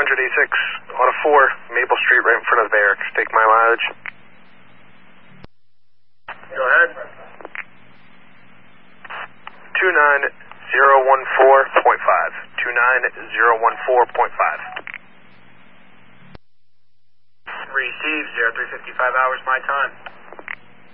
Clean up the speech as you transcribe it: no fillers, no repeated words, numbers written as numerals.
186 on a 4, Maple Street, right in front of the barracks. Take my mileage. Go ahead. 29014.5. 29014.5. Receive 0355 hours my time.